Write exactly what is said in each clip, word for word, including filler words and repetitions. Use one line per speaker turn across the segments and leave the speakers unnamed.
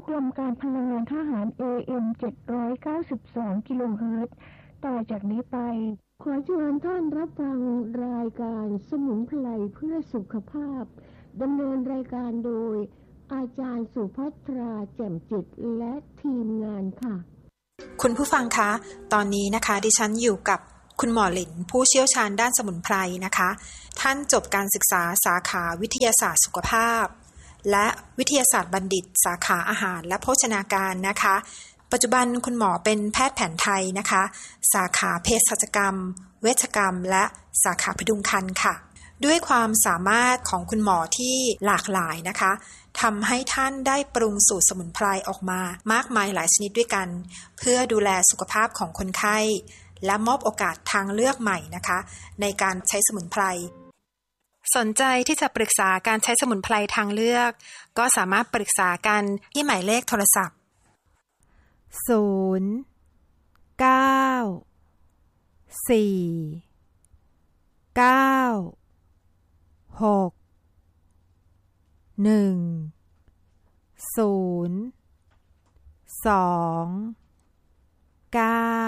กลำการพลังงานทหาร เอ เอ็ม เจ็ดร้อยเก้าสิบสอง กิโลเฮิรตซ์ต่อจากนี้ไปขอเชิญท่านรับฟังรายการสมุนไพรเพื่อสุขภาพดำเนินรายการโดยอาจารย์สุภัทราแจ่มจิตและทีมงานค่ะ
คุณผู้ฟังคะตอนนี้นะคะดิฉันอยู่กับคุณหมอหลินผู้เชี่ยวชาญด้านสมุนไพรนะคะท่านจบการศึกษาสาขาวิทยาศาสตร์สุขภาพและวิทยาศาสตร์บัณฑิตสาขาอาหารและโภชนาการนะคะปัจจุบันคุณหมอเป็นแพทย์แผนไทยนะคะสาขาเภสัชกรรมเวชกรรมและสาขาพดุงครรภ์ค่ะด้วยความสามารถของคุณหมอที่หลากหลายนะคะทำให้ท่านได้ปรุงสูตรสมุนไพรออกมามากมายหลายชนิดด้วยกันเพื่อดูแลสุขภาพของคนไข้และมอบโอกาสทางเลือกใหม่นะคะในการใช้สมุนไพรสนใจที่จะปรึกษาการใช้สมุนไพรทางเลือกก็สามารถปรึกษากันที่หมายเลขโทรศัพท์ศูนย์ เก้า สี่ เก้า หก หนึ่ง ศูนย์ สอง เก้า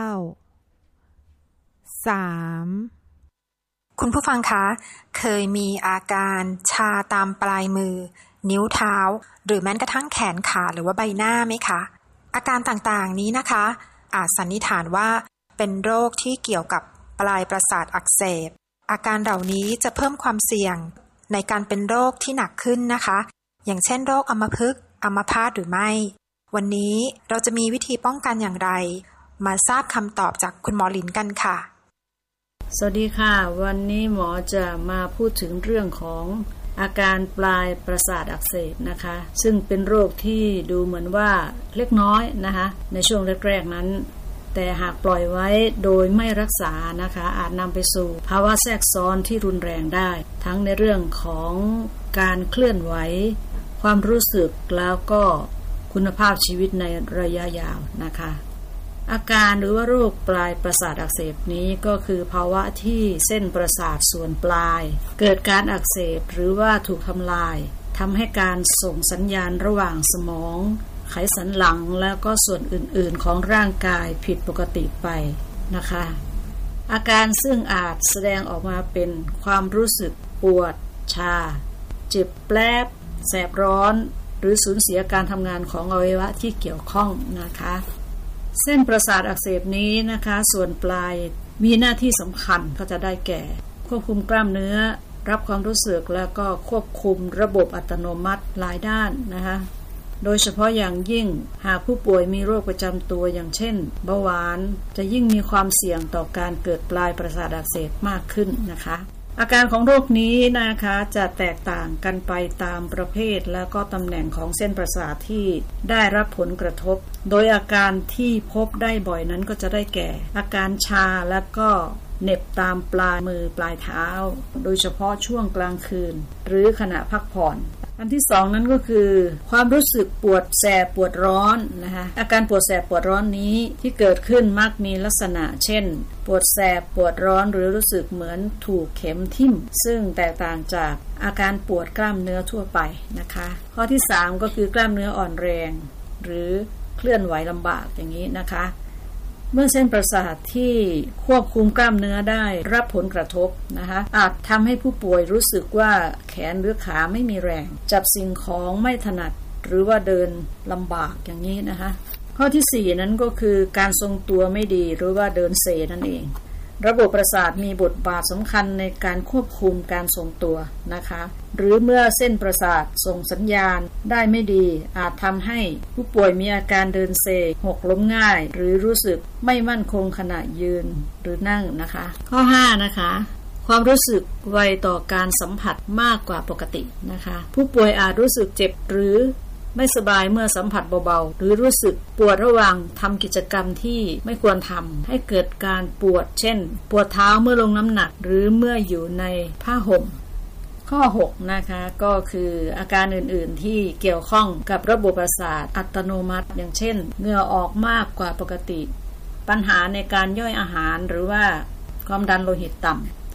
สามคุณผู้ฟังคะเคยมีอาการชาตามปลายมือนิ้วเท้าหรือแม้กระทั่งแขนขาหรือว่าใบหน้าไหมคะอาการต่างๆนี้นะคะอาจสันนิษฐานว่าเป็นโรคที่เกี่ยวกับปลายประสาทอักเสบอาการเหล่านี้จะเพิ่มความเสี่ยงในการเป็นโรคที่หนักขึ้นนะคะอย่างเช่นโรคอัมพฤกษ์อัมพาตหรือไม่วันนี้เราจะมีวิธีป้องกันอย่างไรมาทราบคำตอบจากคุณหมอหลินกันค่ะ
สวัสดีค่ะวันนี้หมอจะมาพูดถึงเรื่องของอาการปลายประสาทอักเสบนะคะซึ่งเป็นโรคที่ดูเหมือนว่าเล็กน้อยนะคะในช่วงแรกๆนั้นแต่หากปล่อยไว้โดยไม่รักษานะคะอาจนำไปสู่ภาวะแทรกซ้อนที่รุนแรงได้ทั้งในเรื่องของการเคลื่อนไหวความรู้สึกแล้วก็คุณภาพชีวิตในระยะยาวนะคะอาการหรือว่าโรคปลายประสาทอักเสบนี้ก็คือภาวะที่เส้นประสาทส่วนปลายเกิดการอักเสบหรือว่าถูกทำลายทำให้การส่งสัญญาณระหว่างสมองไขสันหลังแล้วก็ส่วนอื่นๆของร่างกายผิดปกติไปนะคะอาการซึ่งอาจแสดงออกมาเป็นความรู้สึกปวดชาเจ็บแปลบแสบร้อนหรือสูญเสียการทำงานของอวัยวะที่เกี่ยวข้องนะคะเส้นประสาทอักเสบนี้นะคะส่วนปลายมีหน้าที่สำคัญก็จะได้แก่ควบคุมกล้ามเนื้อรับความรู้สึกแล้วก็ควบคุมระบบอัตโนมัติหลายด้านนะคะโดยเฉพาะอย่างยิ่งหากผู้ป่วยมีโรคประจำตัวอย่างเช่นเบาหวานจะยิ่งมีความเสี่ยงต่อการเกิดปลายประสาทอักเสบมากขึ้นนะคะอาการของโรคนี้นะคะจะแตกต่างกันไปตามประเภทและก็ตำแหน่งของเส้นประสาทที่ได้รับผลกระทบโดยอาการที่พบได้บ่อยนั้นก็จะได้แก่อาการชาและก็เหน็บตามปลายมือปลายเท้าโดยเฉพาะช่วงกลางคืนหรือขณะพักผ่อนอันที่สองนั้นก็คือความรู้สึกปวดแสบปวดร้อนนะคะอาการปวดแสบปวดร้อนนี้ที่เกิดขึ้นมักมีลักษณะเช่นปวดแสบปวดร้อนหรือรู้สึกเหมือนถูกเข็มทิ่มซึ่งแตกต่างจากอาการปวดกล้ามเนื้อทั่วไปนะคะข้อที่สามก็คือกล้ามเนื้ออ่อนแรงหรือเคลื่อนไหวลำบากอย่างนี้นะคะเมื่อเส้นประสาทที่ควบคุมกล้ามเนื้อได้รับผลกระทบนะคะอาจทำให้ผู้ป่วยรู้สึกว่าแขนหรือขาไม่มีแรงจับสิ่งของไม่ถนัดหรือว่าเดินลำบากอย่างนี้นะคะข้อที่สี่นั้นก็คือการทรงตัวไม่ดีหรือว่าเดินเซนั่นเองระบบประสาทมีบทบาทสำคัญในการควบคุมการทรงตัวนะคะหรือเมื่อเส้นประสาทส่งสัญญาณได้ไม่ดีอาจทำให้ผู้ป่วยมีอาการเดินเซหกล้มง่ายหรือรู้สึกไม่มั่นคงขณะยืนหรือนั่งนะคะข้อห้านะคะความรู้สึกไวต่อการสัมผัสมากกว่าปกตินะคะผู้ป่วยอาจรู้สึกเจ็บหรือไม่สบายเมื่อสัมผัสเบาๆหรือรู้สึกปวดระหว่างทำกิจกรรมที่ไม่ควรทำให้เกิดการปวดเช่นปวดเท้าเมื่อลงน้ำหนักหรือเมื่ออยู่ในผ้าห่มข้อหกนะคะก็คืออาการอื่นๆที่เกี่ยวข้องกับระบบประสาทอัตโนมัติอย่างเช่นเหงื่อออกมากกว่าปกติปัญหาในการย่อยอาหารหรือว่าความดันโลหิตต่ำ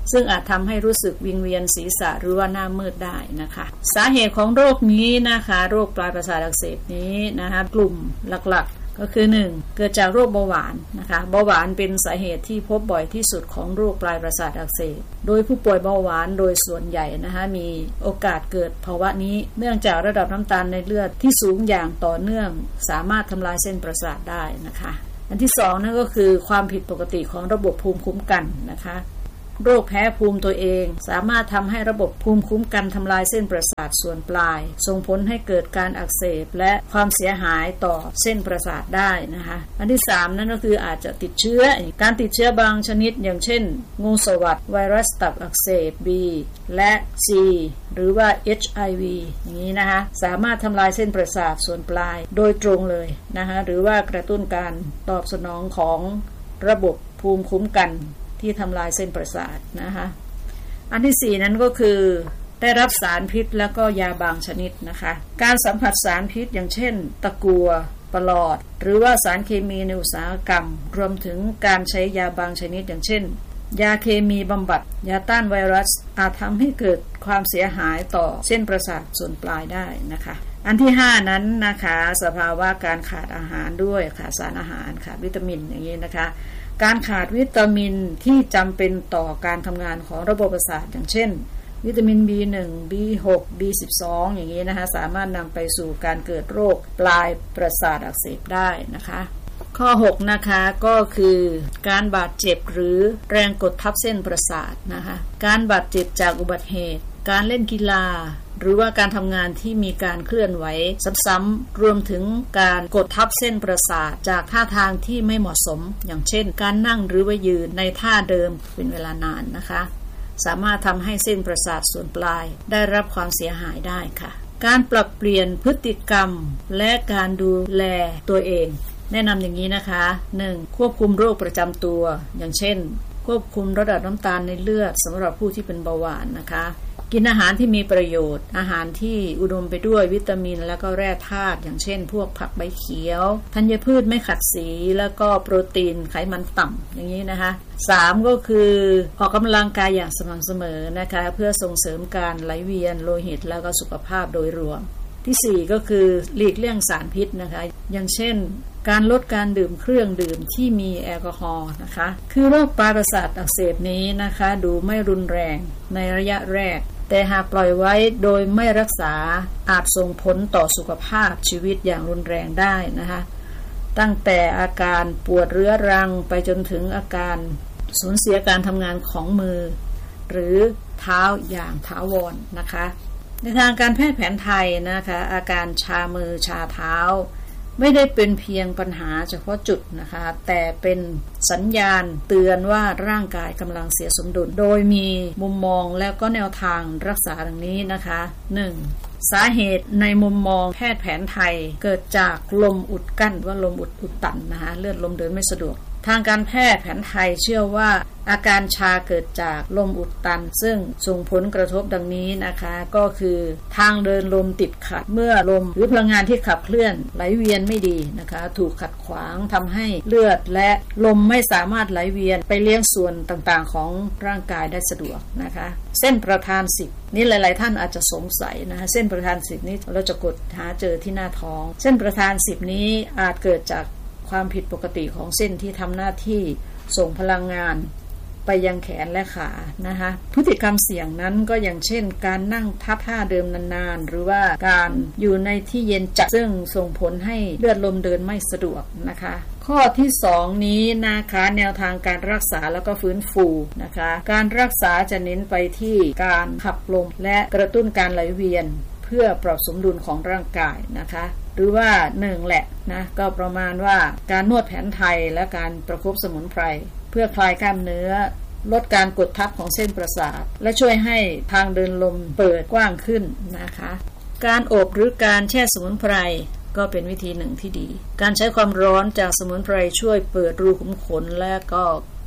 ซึ่งอาจทำให้รู้สึกวิงเวียนศีรษะหรือว่าหน้ามืดได้นะคะสาเหตุของโรคนี้นะคะโรคปลายประสาทอักเสบนี้นะคะกลุ่มหลักๆก็คือหนึ่งเกิดจากโรคเบาหวานนะคะเบาหวานเป็นสาเหตุที่พบบ่อยที่สุดของโรคปลายประสาทอักเสบโดยผู้ป่วยเบาหวานโดยส่วนใหญ่นะคะมีโอกาสเกิดภาวะนี้เนื่องจากระดับน้ำตาลในเลือดที่สูงอย่างต่อเนื่องสามารถทำลายเส้นประสาทได้นะคะอันที่สองนั่นก็คือความผิดปกติของระบบภูมิคุ้มกันนะคะโรคแพ้ภูมิตัวเองสามารถทำให้ระบบภูมิคุ้มกันทำลายเส้นประสาทส่วนปลายส่งผลให้เกิดการอักเสบและความเสียหายต่อเส้นประสาทได้นะคะอันที่สามนั่นก็คืออาจจะติดเชื้อการติดเชื้อบางชนิดอย่างเช่นงูสวัสด์ไวรัสตับอักเสบ B และ C หรือว่า เอช ไอ วี อย่างนี้นะคะสามารถทำลายเส้นประสาทส่วนปลายโดยตรงเลยนะคะหรือว่ากระตุ้นการตอบสนองของระบบภูมิคุ้มกันที่ทำลายเส้นประสาทนะคะอันที่สี่นั้นก็คือได้รับสารพิษแล้วก็ยาบางชนิดนะคะการสัมผัสสารพิษอย่างเช่นตะกั่วปลอดหรือว่าสารเคมีในอุตสาหกรรมรวมถึงการใช้ยาบางชนิดอย่างเช่นยาเคมีบำบัดยาต้านไวรัสอาจทำให้เกิดความเสียหายต่อเส้นประสาทส่วนปลายได้นะคะอันที่ห้านั้นนะคะสภาวะการขาดอาหารด้วยขาดสารอาหารขาดวิตามินอย่างนี้นะคะการขาดวิตามินที่จำเป็นต่อการทำงานของระบบประสาทอย่างเช่นวิตามิน บี หนึ่ง บี หก บี สิบสอง อย่างนี้นะคะสามารถนำไปสู่การเกิดโรคปลายประสาทอักเสบได้นะคะข้อหกนะคะก็คือการบาดเจ็บหรือแรงกดทับเส้นประสาทนะคะการบาดเจ็บจากอุบัติเหตุการเล่นกีฬาหรือว่าการทำงานที่มีการเคลื่อนไหวซ้ำๆรวมถึงการกดทับเส้นประสาทจากท่าทางที่ไม่เหมาะสมอย่างเช่นการนั่งหรือว่ายืนในท่าเดิมเป็นเวลานานนะคะสามารถทำให้เส้นประสาทส่วนปลายได้รับความเสียหายได้ค่ะการปรับเปลี่ยนพฤติกรรมและการดูแลตัวเองแนะนำอย่างนี้นะคะหนึ่งควบคุมโรคประจำตัวอย่างเช่นควบคุมระดับน้ำตาลในเลือดสำหรับผู้ที่เป็นเบาหวานนะคะกินอาหารที่มีประโยชน์อาหารที่อุดมไปด้วยวิตามินและก็แร่ธาตุอย่างเช่นพวกผักใบเขียวธัญพืชไม่ขัดสีแล้วก็โปรตีนไขมันต่ำอย่างนี้นะคะสามก็คือออกกำลังกายอย่างสม่ำเสมอนะคะเพื่อส่งเสริมการไหลเวียนโลหิตแล้วก็สุขภาพโดยรวมที่สี่ก็คือหลีกเลี่ยงสารพิษนะคะอย่างเช่นการลดการดื่มเครื่องดื่มที่มีแอลกอฮอล์นะคะคือโรคปลายประสาทอักเสบนี้นะคะดูไม่รุนแรงในระยะแรกแต่หากปล่อยไว้โดยไม่รักษาอาจส่งผลต่อสุขภาพชีวิตอย่างรุนแรงได้นะคะตั้งแต่อาการปวดเรื้อรังไปจนถึงอาการสูญเสียการทำงานของมือหรือเท้าอย่างถาวรนะคะในทางการแพทย์แผนไทยนะคะอาการชามือชาเท้าไม่ได้เป็นเพียงปัญหาเฉพาะจุดนะคะแต่เป็นสัญญาณเตือนว่าร่างกายกำลังเสียสมดุลโดยมีมุมมองและก็แนวทางรักษาดังนี้นะคะหนึ่งสาเหตุในมุมมองแพทย์แผนไทยเกิดจากลมอุดกั้นว่าลมอุดอุดตันนะคะเลือดลมเดินไม่สะดวกทางการแพทย์แผนไทยเชื่อว่าอาการชาเกิดจากลมอุดตันซึ่งส่งผลกระทบดังนี้นะคะก็คือทางเดินลมติดขัดเมื่อลมหรือพลังงานที่ขับเคลื่อนไหลเวียนไม่ดีนะคะถูกขัดขวางทำให้เลือดและลมไม่สามารถไหลเวียนไปเลี้ยงส่วนต่างๆของร่างกายได้สะดวกนะคะเส้นประธานสิบนี่หลายๆท่านอาจจะสงสัยนะคะเส้นประธานสิบนี้เราจะกดหาเจอที่หน้าท้องเส้นประธานสิบนี้อาจเกิดจากความผิดปกติของเส้นที่ทำหน้าที่ส่งพลังงานไปยังแขนและขานะคะพฤติกรรมเสี่ยงนั้นก็อย่างเช่นการนั่งทับท่าเดิมนานๆหรือว่าการอยู่ในที่เย็นจัดซึ่งส่งผลให้เลือดลมเดินไม่สะดวกนะคะข้อที่สองนี้นะคะแนวทางการรักษาแล้วก็ฟื้นฟูนะคะการรักษาจะเน้นไปที่การขับลมและกระตุ้นการไหลเวียนเพื่อปรับสมดุลของร่างกายนะคะหรือว่าหนึ่งแหละนะก็ประมาณว่าการนวดแผนไทยและการประคบสมุนไพรเพื่อคลายกล้ามเนื้อลดการกดทับของเส้นประสาทและช่วยให้ทางเดินลมเปิดกว้างขึ้นนะคะการอบหรือการแช่สมุนไพรก็เป็นวิธีหนึ่งที่ดีการใช้ความร้อนจากสมุนไพรช่วยเปิดรูขุมขนและก็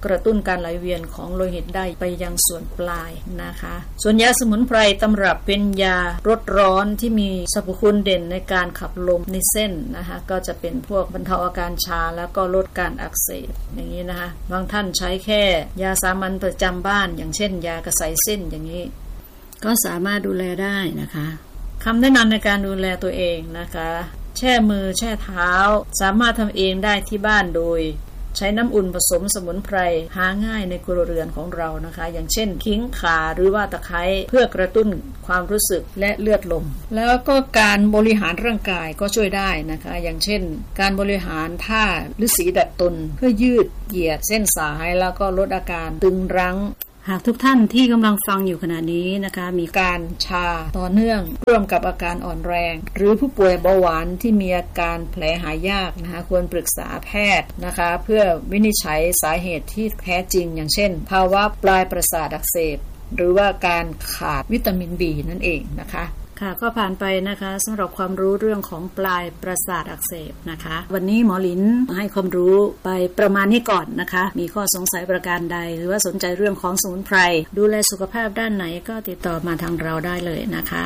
กระตุ้นการไหลเวียนของโลหิตได้ไปยังส่วนปลายนะคะส่วนยาสมุนไพรตำรับเป็นยาลดร้อนที่มีสรรพคุณเด่นในการขับลมในเส้นนะคะก็จะเป็นพวกบรรเทาอาการชาแล้วก็ลดการอักเสบอย่างนี้นะคะบางท่านใช้แค่ยาสามัญประจำบ้านอย่างเช่นยากระสายเส้นอย่างนี้ก็สามารถดูแลได้นะคะคำแนะนำในการดูแลตัวเองนะคะแช่มือแช่เท้าสามารถทำเองได้ที่บ้านโดยใช้น้ำอุ่นผสมสมุนไพรหาง่ายในครัวเรือนของเรานะคะอย่างเช่นขิงข่าหรือว่าตะไคร้เพื่อกระตุ้นความรู้สึกและเลือดลมแล้วก็การบริหารร่างกายก็ช่วยได้นะคะอย่างเช่นการบริหารท่าฤาษีดัดตนเพื่อยืดเหยียดเส้นสายแล้วก็ลดอาการตึงรั้งหากทุกท่านที่กำลังฟังอยู่ขณะนี้นะคะมีการชาต่อเนื่องร่วมกับอาการอ่อนแรงหรือผู้ป่วยเบาหวานที่มีอาการแผลหายยากนะคะควรปรึกษาแพทย์นะคะเพื่อวินิจฉัยสาเหตุที่แท้จริงอย่างเช่นภาวะปลายประสาทอักเสบหรือว่าการขาดวิตามิน บี นั่นเองนะคะค่ะก็ผ่านไปนะคะสำหรับความรู้เรื่องของปลายประสาทอักเสบนะคะวันนี้หมอหลินให้ความรู้ไปประมาณนี้ก่อนนะคะมีข้อสงสัยประการใดหรือว่าสนใจเรื่องของสมุนไพรดูแลสุขภาพด้านไหนก็ติดต่อมาทางเราได้เลยนะคะ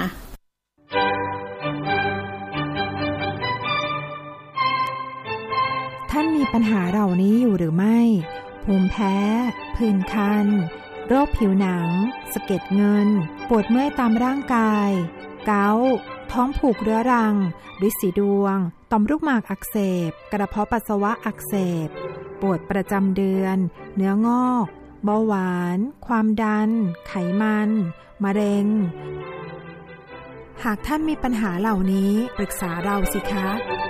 ท่านมีปัญหาเหล่านี้อยู่หรือไม่ภูมิแพ้ผื่นคันโรคผิวหนังสะเก็ดเงินปวดเมื่อยตามร่างกายเกาต์ท้องผูกเรื้อรังฤทธิ์สีดวงต่อมลูกหมากอักเสบกระเพาะปัสสาวะอักเสบปวดประจำเดือนเนื้องอกเบาหวานความดันไขมันมะเร็งหากท่านมีปัญหาเหล่านี้ปรึกษาเราสิคะ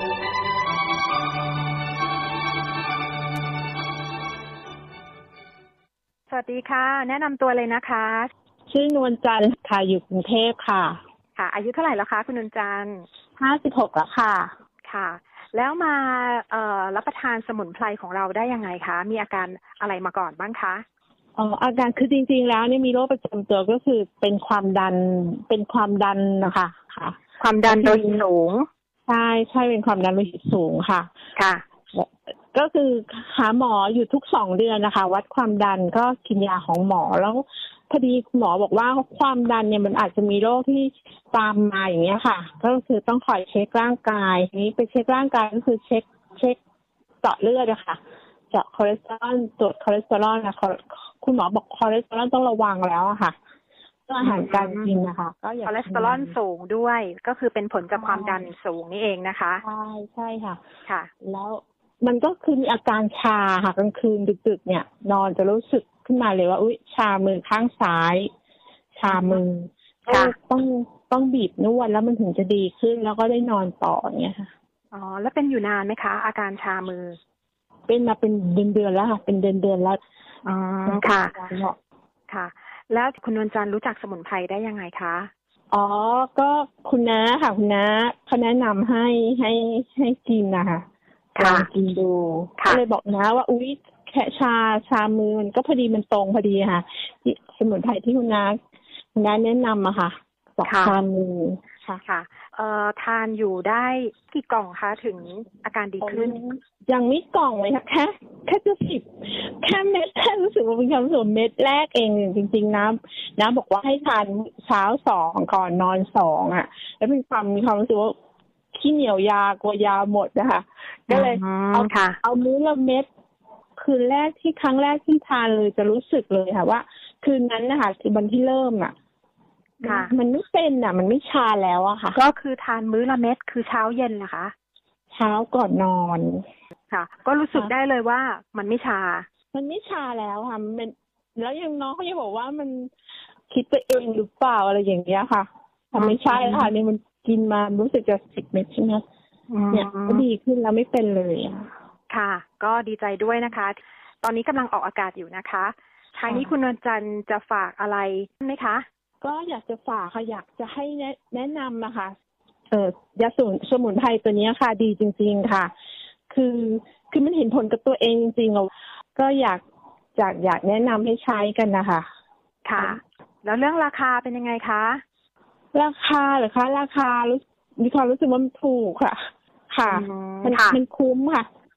สวัสดีค่ะแนะนำตัวเลยนะคะ
ชื่อนวลจันทร์ค่ะอยู่กรุงเทพค่ะ
ค่ะอายุเท่าไหร่แล้วคะคุณนวลจันทร์
ห้าสิบหกแล้วค่ะ
ค่ะแล้วมาเอ่อรับประทานสมุนไพรของเราได้ยังไงคะมีอาการอะไรมาก่อนบ้างคะ
อ๋ออาการคือจริงๆแล้วเนี่ยมีโรคประจำตัวก็คือเป็นความดันเป็นความดันนะคะค่ะ
ความดันโลหิตสูง
ใช่ใช่เป็นความดันโลหิตสูงค่ะ
ค่ะ
ก็คือหาหมออยู่ทุกสองเดือนนะคะวัดความดันก็กินยาของหมอแล้วพอดีหมอบอกว่าความดันเนี่ยมันอาจจะมีโรคที่ตามมาอย่างเงี้ยค่ะก็คือต้องคอยเช็คร่างกายทีนี้ไปเช็คร่างกายก็คือเช็คเช็คเจาะเลือดอะค่ะเจาะคอเลสเตอรอลตรวจคอเลสเตอรอลนะคุณหมอบอกคอเลสเตอรอลต้องระวังแล้วอะค่ะต้องอาหารการกินนะคะก็
คอเลสเตอรอลสูงด้วยก็คือเป็นผลจากความดันสูงนี่เองนะคะ
ใช่ใช่ค่ะ
ค่ะ
แล้วมันก็คือมีอาการชาค่ะกลางคืนดึกๆเนี่ยนอนจะรู้สึกขึ้นมาเลยว่าอุ๊ยชามือข้างซ้ายชามือก็ต้องต้องบีบนวดแล้วมันถึงจะดีขึ้นแล้วก็ได้นอนต่อเนี่ยค่ะ
อ๋อแล้วเป็นอยู่นานไหมคะอาการชามือ
เป็นมาเป็นเดือนๆแล้วค่ะเป็นเดือนๆแล้ว
อ๋อค่ะค่ะแล้วคุณนวลจันทร์รู้จักสมุนไพรได้ยังไงคะ
อ๋อก็คุณน้าค่ะคุณน้าเขาแนะนำให้ให้ให้กินนะคะลองกินดูก็เลยบอกนะว่าอุ๊ยแค่ชาชามือมันก็พอดีมันตรงพอดีค่ะสมุนไพรที่คุณน้าคุณน้าแนะนำอะค่ะบอกชามือ
ค่ะค่ะเอ่อทานอยู่ได้กี่กล่องคะถึงอาการดีขึ้น
ยังไม่กล่องเลยค่ะแค่แค่จะสิบแค่เม็ดแค่รู้สึกว่าเป็นความรู้สึกเม็ดแรกเองจริงๆน้ำน้ำบอกว่าให้ทานเช้าสองก่อนนอนสองอะแล้วเป็นความมีความรู้สึกว่าขี้เหนียวยากลัวยาหมดนะคะก็เลยเอาเอามื้อละเม็ดคืนแรกที่ครั้งแรกที่ทานเลยจะรู้สึกเลยค่ะว่าคืนนั้นนะคะคือวันที่เริ่มอ่ะมันไม่เป็นอ่ะมันไม่ชาแล้วอะค่ะ
ก็คือทานมื้อละเม็ดคือเช้าเย็นนะคะ
เช้าก่อนนอน
ค่ะก็รู้สึกได้เลยว่ามันไม่ชา
มันไม่ชาแล้วค่ะมันแล้วยังน้องเขายังบอกว่ามันคิดไปเองหรือเปล่าอะไรอย่างเงี้ยค่ะแต่ไม่ใช่ค่ะนี่มันกินมารู้สึกจะสิบเม็ดใช่ไหมเนี่ยก็ดีขึ้นแล้วไม่เป็นเลย
ค่ะก็ดีใจด้วยนะคะตอนนี้กำลังออกอากาศอยู่นะคะทางนี้คุณนวลจันทร์จะฝากอะไรไหมคะ
ก็อยากจะฝากค่ะอยากจะให้แนะนำนะคะเอ่อยาสูนสมุนไพรตัวนี้ค่ะดีจริงๆค่ะคือคือมันเห็นผลกับตัวเองจริงๆก็อยากอยากอยากแนะนำให้ใช้กันนะคะ
ค่ะแล้วเรื่องราคาเป็นยังไงคะ
ราคาเหรอคะราคารู้มีความรู้สึกว่ามันถูกค่ะค่ะมันมันคุ้มค่ะ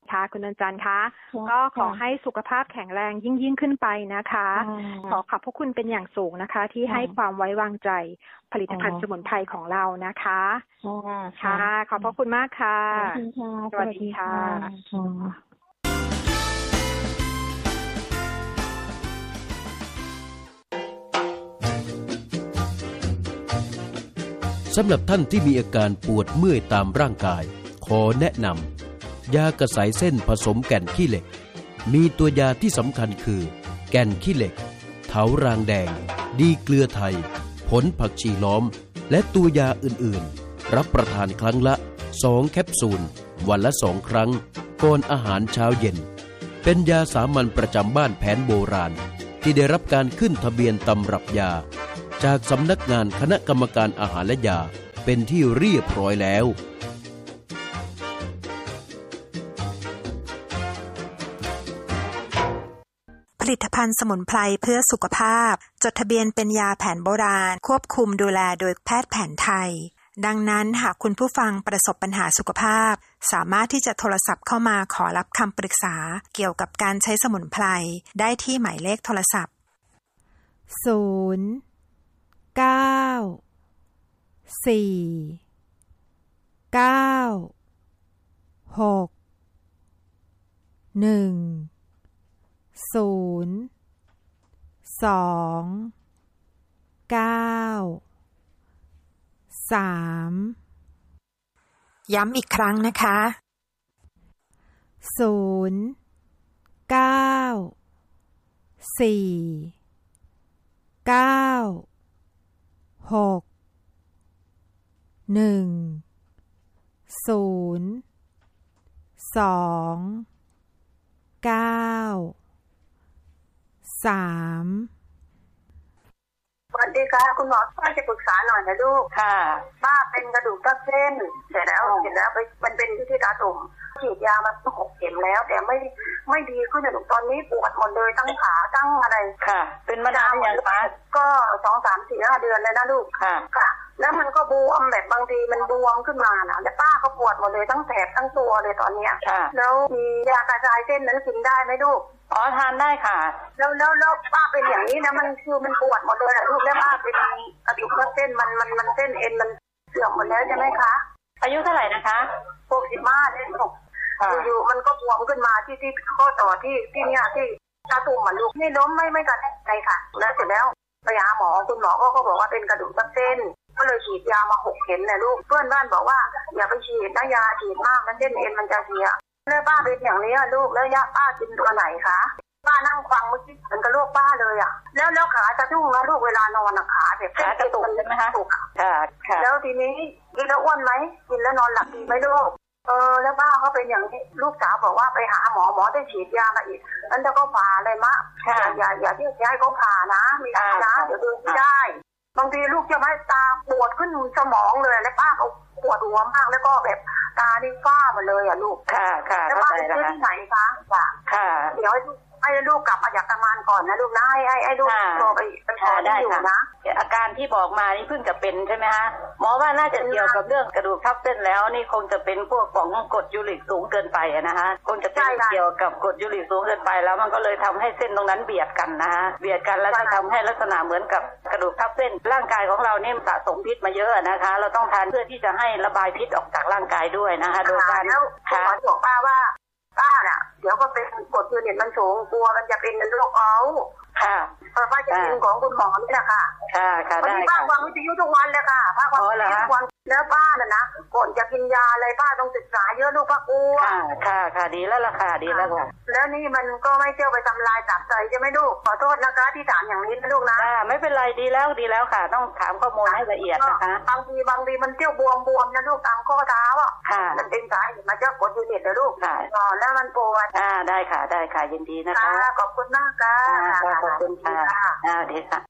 ค่ะคุณนวลจันทร์คะก็ขอให้สุขภาพแข็งแรงยิ่งยิ่งขึ้นไปนะคะขอขอบพระคุณเป็นอย่างสูงนะคะที่ให้ความไว้วางใจผลิตภัณฑ์สมุนไพรของเรานะคะค่ะขอบพระคุณมากค่ะสวัสดีค่ะ
สำหรับท่านที่มีอาการปวดเมื่อยตามร่างกายขอแนะนำยากระสายเส้นผสมแก่นขี้เหล็กมีตัวยาที่สำคัญคือแก่นขี้เหล็กเถารางแดงดีเกลือไทยผลผักชีล้อมและตัวยาอื่นๆรับประทานครั้งละสองแคปซูลวันละสองครั้งก่อนอาหารเช้าเย็นเป็นยาสามัญประจำบ้านแผนโบราณที่ได้รับการขึ้นทะเบียนตำรับยาจากสำนักงานคณะกรรมการอาหารและยาเป็นที่เรียบร้อยแล้ว
ผลิตภัณฑ์สมุนไพรเพื่อสุขภาพจดทะเบียนเป็นยาแผนโบราณควบคุมดูแลโดยแพทย์แผนไทยดังนั้นหากคุณผู้ฟังประสบปัญหาสุขภาพสามารถที่จะโทรศัพท์เข้ามาขอรับคำปรึกษาเกี่ยวกับการใช้สมุนไพรได้ที่หมายเลขโทรศัพท์ศูนย์เก้าสี่เก้าหกหนึ่งศูนย์สองเก้าสามย้ำอีกครั้งนะคะศูนย์เก้าสี่เก้าหกหนึ่งศูนย์สองเก้าสาม
สวัสดีค่ะคุณหมอป้าจะปรึกษาหน่อยนะลูกค่ะป้าเป็นกระดูกทับเส้นเสร็จแล้วเสร็จแล้วไปมันเป็นที่ตาตุ่มฉีดยามาหกเข็มแล้วแต่ไม่ไม่ดีขึ้นนะลูกตอนนี้ปวดหมดเลยทั้งขาทั้งอะไรค่ะเป็นมานานหรือยังคะก็สองสามสี่ห้าเดือนเลยนะลูกค่ะค่ะแล้วมันก็บวมแบบบางทีมันบวมขึ้นมานะแต่ป้าก็ปวดหมดเลยทั้งแถบทั้งตัวเลยตอนเนี้ยแล้วมียากระจายเส้นนั้นกินได้ไหมลูกอ๋อทานได้ค่ะแล้วแล้วแล้วป้าเป็นอย่างนี้นะมันคือมันปวดหมดเลยลูกแล้วป้าเป็นกระดูกเส้นมันมันมันเส้นเอ็นมันเสื่อมหมดแล้วใช่ไหมคะอายุเท่าไหร่นะคะหกสิบห้าเลยลูกอยู่ๆมันก็บวมขึ้นมาที่ที่ข้อต่อที่ที่เนี้ยที่ตาตุ่มมันลูกนี่ล้มไม่ไม่กระแทกใจค่ะแล้วเสร็จแล้วไปหาหมอคุณหมอก็เขาบอกว่าเป็นกระดูกเส้นก็เลยฉีดยามาหกเข็มเนี่ยลูกเพื่อนบ้านบอกว่าอย่าไปฉีดนะยาฉีดมากนะเส้นเอ็นมันจะเสียแล้วป้าเป็นอย่างนี้ลูกแล้วยาป้ากินตัวไหนคะป้านั่งฟังเมื่อกี้เหมือนกับลูกป้าเลยอ่ะแล้วแล้วขาจะทุ่งนะลูกเวลานอนอ่ะขาแบบขาจะตุ่มใช่ไหมคะตุ่มค่ะแล้วทีนี้กินแล้วอ้วนไหมกินแล้วนอนหลับดีไหมลูกเออแล้วป้าเขาเป็นอย่างนี้ลูกสาวบอกว่าไปหาหมอหมอได้ฉีดยามาอีกนั้นถ้าเขาผ่าอะไรมะอย่าอย่าอย่าที่จะให้เขาผ่านะไม่ได้นะเดี๋ยวเดินไม่ได้บางทีลูกจะไม่ตาปวดขึ้นสมองเลยแล้วป้าเขาปวดหัวมากแล้วก็แบบตานี่ฝ้าหมดเลยอ่ะลูกค่ะค่ะแล้วป้าไปซื้อที่ไหนคะค่ะค่ะเดี๋ยวให้ลูกกลับมาจากทำงานก่อนนะลูกนะให้ให้ให้ลูกโทรไปไปขอได้อยู่นะอาการที่บอกมานี่เพิ่งจะเป็นใช่ไหมคะหมอว่าน่าจะเกี่ยวกับเรื่องกระดูกทับเส้นแล้วนี่คงจะเป็นพวกของกรดยูริกสูงเกินไปนะคะคงจะเป็นเกี่ยวกับกรดยูริกสูงเกินไปแล้วมันก็เลยทำให้เส้นตรงนั้นเบียดกันนะคะเบียดกันแล้วจะทำให้ลักษณะเหมือนกับกระดูกทับเส้นร่างกายของเราเนี่ยสะสมพิษมาเยอะนะคะเราต้องทานเพื่อที่จะให้ระบายพิษออกจากร่างกายด้วยนะคะโดยการแล้วหมอบอกป้าว่าป้าน่ะเดี๋ยวก็เป็นกรดยูริกมันสูงกลัวมันจะเป็นโรคเกาต์ค่ะป้าจะกินของคุณหมอนี่แหละค่ะค่ะค่ะได้ค่ะป้าฟังวิทยุทุกวันเลยค่ะป้าฟังวิทยุทุกวันแล้วป้าน่ะนะก่อนจะกินยาอะไรป้าต้องศึกษาเยอะลูกป้ากลัวค่ะค่ะค่ะดีแล้วล่ะค่ะดีแล้วค่ะแล้วนี่มันก็ไม่เที่ยวไปทำลายตับไตใช่ไหมลูกขอโทษนะคะที่ถามอย่างนี้นะลูกนะไม่เป็นไรดีแล้วดีแล้วค่ะต้องถามข้อมูลให้ละเอียดนะคะบางทีบางทีมันเที่ยวบวมบวมนะลูกตามข้อเท้าอ่ะค่ะมันเป็นสาเหตุมาจากกรดยูริกนะลูกค่ะอ๋อแล้วมันปวดอ่าได้ค่ะได้ค่ะยินดีนะคะขอบคุณมากค่ะขอบคุณค่ะอ่าดีค่ะ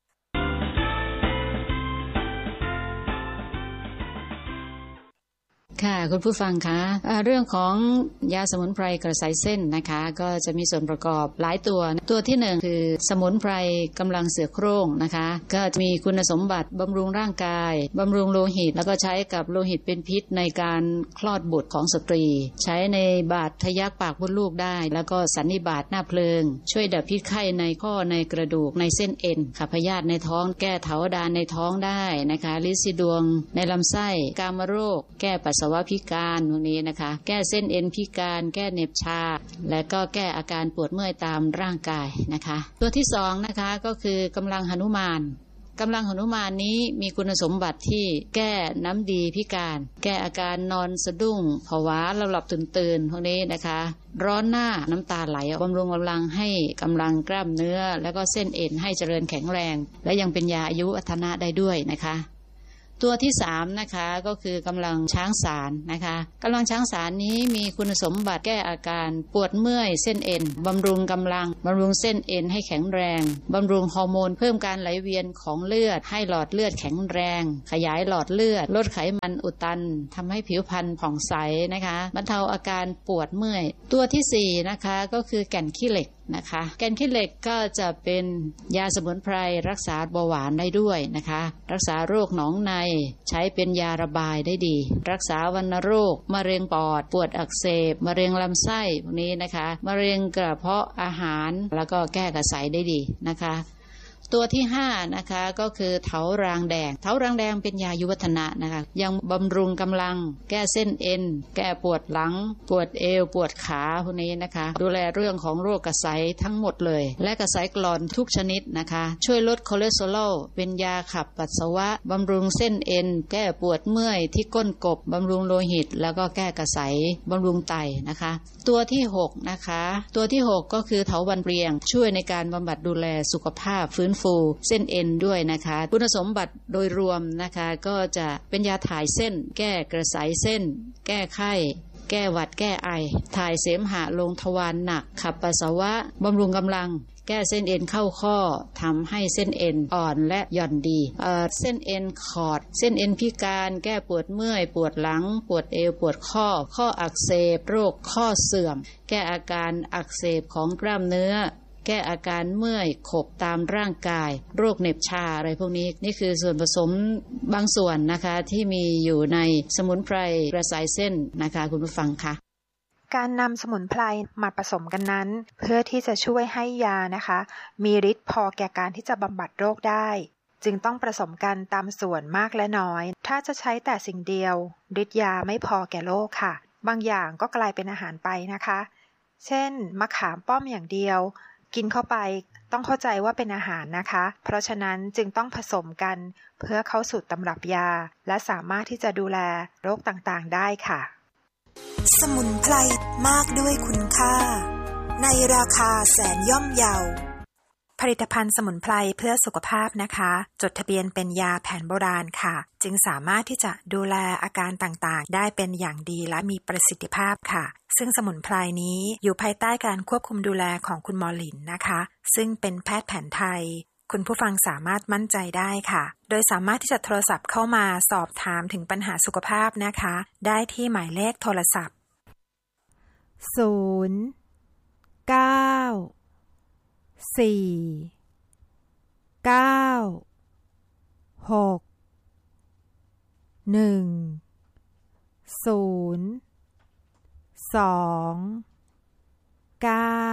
ค่ะคุณผู้ฟังคะเรื่องของยาสมุนไพรกระสายเส้นนะคะก็จะมีส่วนประกอบหลายตัวตัวที่หนึ่งคือสมุนไพรกำลังเสือโคร่งนะคะก็จะมีคุณสมบัติบำรุงร่างกายบำรุงโลหิตแล้วก็ใช้กับโลหิตเป็นพิษในการคลอดบุตรของสตรีใช้ในบาดทะยักปากมดลูกได้แล้วก็สันนิบาตหน้าเพลิงช่วยดับพิษไข้ในข้อในกระดูกในเส้นเอ็นขับพยาธิในท้องแก้เถาดานในท้องได้นะคะลินสีดวงในลำไส้กามโรคแก้ปัสสาวะพิการพวกนี้นะคะแก้เส้นเอ็นพิการแก้เหน็บชาและก็แก้อาการปวดเมื่อยตามร่างกายนะคะตัวที่สองนะคะก็คือกำลังหนุมานกำลังหนุมานนี้มีคุณสมบัติที่แก้น้ำดีพิการแก้อาการนอนสะดุ้งผวาหลับตื่นตื่นพวกนี้นะคะร้อนหน้าน้ำตาไหลบำรุงกำลังให้กำลังกล้ามเนื้อแล้วก็เส้นเอ็นให้เจริญแข็งแรงและยังเป็นยาอายุวัฒนะได้ด้วยนะคะตัวที่สามนะคะก็คือกำลังช้างสารนะคะกำลังช้างสารนี้มีคุณสมบัติแก้อาการปวดเมื่อยเส้นเอ็นบำรุงกำลังบำรุงเส้นเอ็นให้แข็งแรงบำรุงฮอร์โมนเพิ่มการไหลเวียนของเลือดให้หลอดเลือดแข็งแรงขยายหลอดเลือดลดไขมันอุดตันทำให้ผิวพรรณผ่องใสนะคะบรรเทาอาการปวดเมื่อยตัวที่สี่นะคะก็คือแก่นขี้เหล็กนะคะแก่นขี้เหล็กก็จะเป็นยาสมุนไพรรักษาเบาหวานได้ด้วยนะคะรักษาโรคหนองในใช้เป็นยาระบายได้ดีรักษาวัณโรคมะเร็งปอดปวดอักเสบมะเร็งลำไส้พวกนี้นะคะมะเร็งกระเพาะอาหารแล้วก็แก้กระสายได้ดีนะคะตัวที่ห้านะคะก็คือเถารางแดงเถารางแดงเป็นยายุวัฒนะนะคะยังบำรุงกำลังแก้เส้นเอ็นแก้ปวดหลังปวดเอวปวดขาพวกนี้นะคะดูแลเรื่องของโรคกระสายทั้งหมดเลยและกระสายกร่อนทุกชนิดนะคะช่วยลดคอเลสเตอรอลเป็นยาขับปัสสาวะบำรุงเส้นเอ็นแก้ปวดเมื่อยที่ก้นกบบำรุงโลหิตแล้วก็แก้กระสายบำรุงไตนะคะตัวที่หกนะคะตัวที่หกก็คือเถาวัลย์เปรียงช่วยในการบำบัดดูแลสุขภาพฟื้นฟูเส้นเอ็นด้วยนะคะคุณสมบัติโดยรวมนะคะก็จะเป็นยาถ่ายเส้นแก้กระสายเส้นแก้ไข้แก้หวัดแก้ไอถ่ายเสมหะลงทวารหนักขับปัสสาวะบำรุงกำลังแก้เส้นเอ็นเข้าข้อทำให้เส้นเอ็นอ่อนและหย่อนดีเอ่อเส้นเอ็นขอดเส้นเอ็นพิการแก้ปวดเมื่อยปวดหลังปวดเอวปวดข้อข้ออักเสบโรคข้อเสื่อมแก้อาการอักเสบของกล้ามเนื้อแก้อาการเมื่อยขบตามร่างกายโรคเหน็บชาอะไรพวกนี้นี่คือส่วนผสมบางส่วนนะคะที่มีอยู่ในสมุนไพรกระสายเส้นนะคะคุณผู้ฟังคะ
การนำสมุนไพรมาผสมกันนั้นเพื่อที่จะช่วยให้ยานะคะมีฤทธิ์พอแก่การที่จะบำบัดโรคได้จึงต้องผสมกันตามส่วนมากและน้อยถ้าจะใช้แต่สิ่งเดียวฤทธิ์ยาไม่พอแก่โรคค่ะบางอย่างก็กลายเป็นอาหารไปนะคะเช่นมะขามป้อมอย่างเดียวกินเข้าไปต้องเข้าใจว่าเป็นอาหารนะคะเพราะฉะนั้นจึงต้องผสมกันเพื่อเข้าสู่ตำรับยาและสามารถที่จะดูแลโรคต่างๆได้ค่ะสมุนไพรมากด้วยคุณค่าในราคาแสนย่อมเยาผลิตภัณฑ์สมุนไพรเพื่อสุขภาพนะคะจดทะเบียนเป็นยาแผนโบราณค่ะจึงสามารถที่จะดูแลอาการต่างๆได้เป็นอย่างดีและมีประสิทธิภาพค่ะซึ่งสมุนไพรนี้อยู่ภายใต้การควบคุมดูแลของคุณหมอหลินนะคะซึ่งเป็นแพทย์แผนไทยคุณผู้ฟังสามารถมั่นใจได้ค่ะโดยสามารถที่จะโทรศัพท์เข้ามาสอบถามถึงปัญหาสุขภาพนะคะได้ที่หมายเลขโทรศัพท์ศูนย์ เก้า สี่ เก้า หก หนึ่ง ศูนย์ สอง เก้า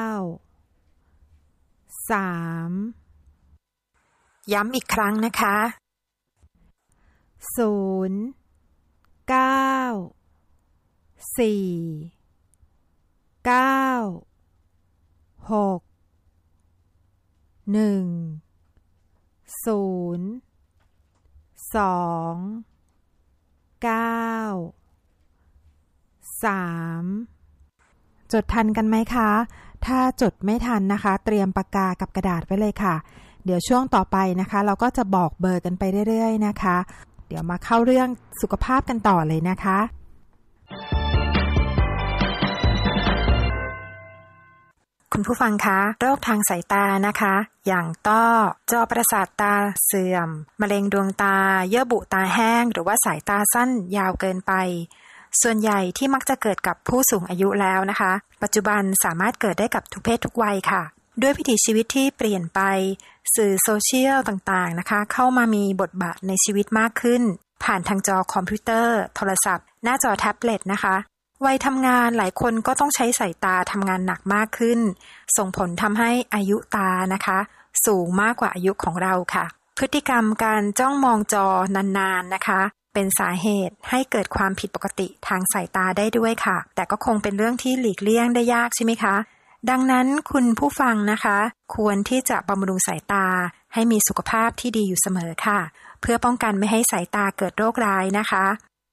สามย้ำอีกครั้งนะคะศูนย์ เก้า สี่ เก้า หก หนึ่ง ศูนย์ สอง เก้า สามจดทันกันไหมคะถ้าจดไม่ทันนะคะเตรียมปากกากับกระดาษไว้เลยค่ะเดี๋ยวช่วงต่อไปนะคะเราก็จะบอกเบอร์กันไปเรื่อยๆนะคะเดี๋ยวมาเข้าเรื่องสุขภาพกันต่อเลยนะคะคุณผู้ฟังคะโรคทางสายตานะคะอย่างต้อจอประสาทตาเสื่อมมะเร็งดวงตาเยื่อบุตาแห้งหรือว่าสายตาสั้นยาวเกินไปส่วนใหญ่ที่มักจะเกิดกับผู้สูงอายุแล้วนะคะปัจจุบันสามารถเกิดได้กับทุกเพศทุกวัยค่ะด้วยวิถีชีวิตที่เปลี่ยนไปสื่อโซเชียลต่างๆนะคะเข้ามามีบทบาทในชีวิตมากขึ้นผ่านทางจอคอมพิวเตอร์โทรศัพท์หน้าจอแท็บเล็ตนะคะวัยทำงานหลายคนก็ต้องใช้สายตาทำงานหนักมากขึ้นส่งผลทำให้อายุตานะคะสูงมากกว่าอายุของเราค่ะพฤติกรรมการจ้องมองจอนานๆนะคะเป็นสาเหตุให้เกิดความผิดปกติทางสายตาได้ด้วยค่ะแต่ก็คงเป็นเรื่องที่หลีกเลี่ยงได้ยากใช่ไหมคะดังนั้นคุณผู้ฟังนะคะควรที่จะบำรุงสายตาให้มีสุขภาพที่ดีอยู่เสมอค่ะเพื่อป้องกันไม่ให้สายตาเกิดโรคร้ายนะคะ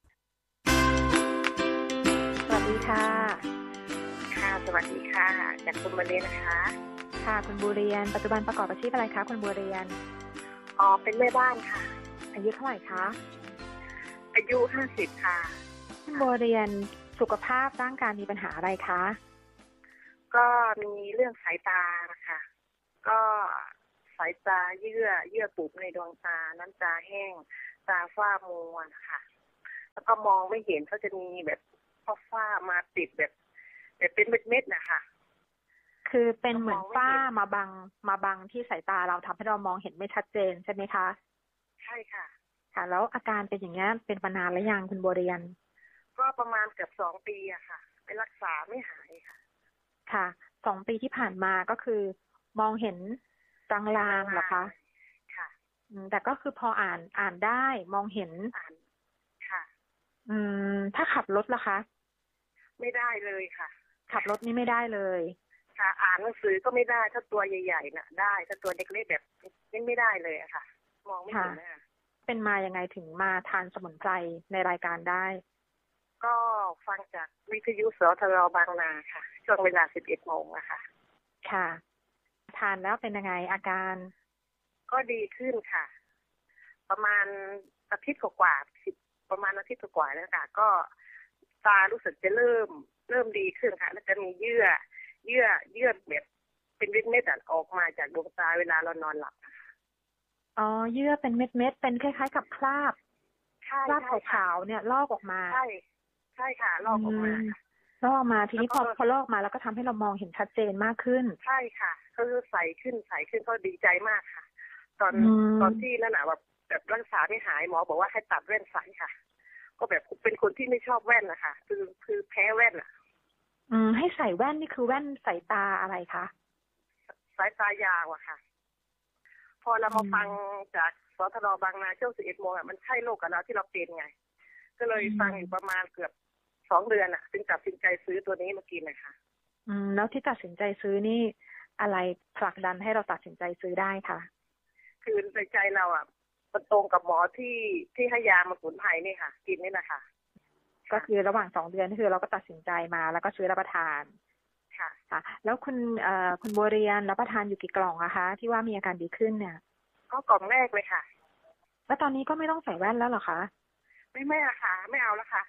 สวัสดีค่ะ
ค่ะสวัสดีค่ะจากคุณบุเรียนนะคะ
ค่ะคุณบุเรียนปัจจุบันประกอบอาชีพอะไรคะคุณบุเรียน
อ๋อเป็นแม่บ้านค่ะ
อายุเท่าไหร่คะ
อายุห้าสิบค่ะ
คุณบุเรียนสุขภาพร่างกายมีปัญหาอะไรคะ
ก็มีเรื่องสายตานะคะก็สายตาเยื่อเยื่อบุในดวงตาน้ำตาแห้งตาฝ้ามัวนะคะแล้วก็มองไม่เห็นเขาจะมีแบบฝ้ามาติดแบบแบบเป็นเม็ดๆนะคะ
คือเป็นเหมือนฝ้ามาบังมาบังที่สายตาเราทำให้เรามองเห็นไม่ชัดเจนใช่ไหมคะ
ใช่ค่ะ
ค่ะแล้วอาการเป็นอย่างนี้เป็นมานานแล้วยังคุณบัวเรียน
ก็ประมาณเกือบสองปีอะค่ะไปรักษาไม่หายค่ะ
ค่ะสองปีที่ผ่านมาก็คือมองเห็นจางลางเหรอคะ
ค่ะ
แต่ก็คือพออ่านอ่านได้มองเห็น
อ่านค่ะ
อืมถ้าขับรถล่ะคะ
ไม่ได้เลยค่ะ
ขับรถนี่ไม่ได้เลย
ค่ะอ่านหนังสือก็ไม่ได้ถ้าตัวใหญ่ๆน่ะได้ถ้าตัวเล็กๆแบบนี่ไม่ได้เลยอะค่ะมองไม่เห็นนะคะ
เป็นมายังไงถึงมาทานสมุนไพรในรายการได้
ก็ฟังจากวิทยุสทรบางนาค่ะช่วงเวลาสิบเอ็ดโมงอะค่ะ
ค่ะทานแล้วเป็นยังไงอาการ
ก็ดีขึ้นค่ะประมาณอาทิตย์กว่าๆประมาณอาทิตย์กว่าแล้วค่ะก็ตารู้สึกจะเริ่มเริ่มดีขึ้นค่ะแล้วจะมีเยื่อเยื่อเยื่อแบบเป็นเม็ดๆออกมาจากดวงตาเวลาเรานอนหลับ
อ๋อเยื่อเป็นเม็ดๆเป็นคล้ายๆกับคราบคราบขาวๆเนี่ยลอกออกมา
ใช่ใช่ค่ะลอกออกมา
ลอกมาทีนี้พอพอลอกมาแล้วก็ทำให้เรามองเห็นชัดเจนมากขึ้น
ใช่ค่ะก็คือใสขึ้นใสขึ้นก็ดีใจมากค่ะตอนตอนที่นั่นน่ะแบบแบบรักษาไม่หายหมอบอกว่าให้ตัดแว่นใสค่ะก็แบบเป็นคนที่ไม่ชอบแว่นนะคะคือคือแพ้แว่นอ่ะ
อืมให้ใส่แว่นนี่คือแว่นสายตาอะไรคะ
สายตายาวอะค่ะพอเรามาฟังจากสทรบางนาช่วงสิบเอ็ดโมงอ่ะมันใช่โรคกับเราที่เราเป็นไงก็เลยฟังอยู่ประมาณเกือบสองเดือนอ่ะจึงตัดสินใจซื้อตัวนี้มากินเลยค่ะ
อืมแล้วที่ตัดสินใจซื้อนี่อะไรผลักดันให้เราตัดสินใจซื้อได้ค่ะ
คือในใจเราอ่ะมันตรงกับหมอที่ที่ให้ยามาสมุนไพรนี่ค่ะกินนี่นะคะ
ก็คือระหว่างสองเดือนนี่คือเราก็ตัดสินใจมาแล้วก็ซื้อรับประทาน
ค่ะ
ค่ะแล้วคุณเอ่อคุณบัวเรียนรับประทานอยู่กี่กล่องอะคะที่ว่ามีอาการดีขึ้นเนี่ย
ก็กล่องแรกเลยค่ะ
แล้วตอนนี้ก็ไม่ต้องใส่แว่นแล้วเหรอคะ
ไม่ไม่อะค่ะไม่เอาแล้วค่ะ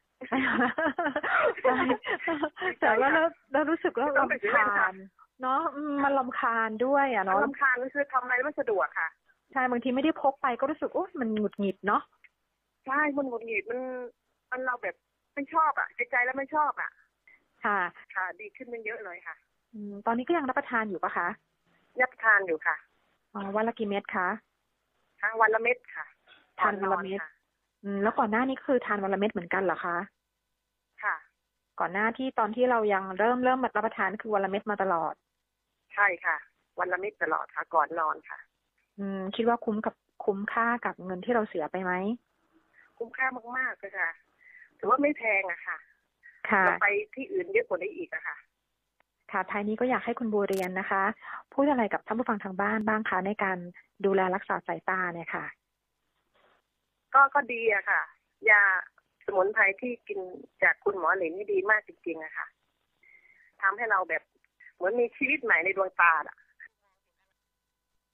แต่ว่าเราเรารู้สึกว่าเราทานเนาะมันรำคาญด้วยอ่ะเนาะ
รำคาญก็คือทำอะไรไม่สะดวกค่ะ
ใช่บางทีไม่ได้พกไปก็รู้สึกโอ๊ยมันหงุดหงิดเนาะ
ใช่มันหงุดหงิดมันมันเราแบบไม่ชอบอ่ะใจใจแล้วไม่ชอบอ่ะ
ค่ะ
ค่ะดีขึ้นมันเยอะเลยค่ะ
อืมตอนนี้ก็ยังรับประทานอยู่ปะคะ
รับประทานอยู่ค่ะ
อ๋อวันละกี่เม็ดคะ
ค่ะวันละเม็ดค่ะ
ทานวันละเม็ดอืมแล้วก่อนหน้านี้คือทานวันละเม็ดเหมือนกันเหรอคะ
ค่ะ
ก่อนหน้าที่ตอนที่เรายังเริ่มเริ่มรับประทานคือวันละเม็ดมาตลอด
ใช่ค่ะวันละเม็ดตลอดค่ะก่อนนอนค่ะ
อืมคิดว่าคุ้มกับคุ้มค่ากับเงินที่เราเสียไปไหม
คุ้มค่ามากๆเลยค่ะถือว่าไม่แพงอะค่ะ
ค่ะ
เราไปที่อื่นเยอะกว่านี้อีกอะค่ะ
ค่ะท้ายนี้ก็อยากให้คุณบัวเรียนนะคะพูดอะไรกับท่านผู้ฟังทางบ้านบ้างคะในการดูแลรักษาสายตาเนี่ยค่ะ
ก็ก็ดีอะค่ะยาสมุนไพรที่กินจากคุณหมอหลินนี่ดีมากจริงๆอะค่ะทำให้เราแบบเหมือนมีชีวิตใหม่ในดวงตาอะ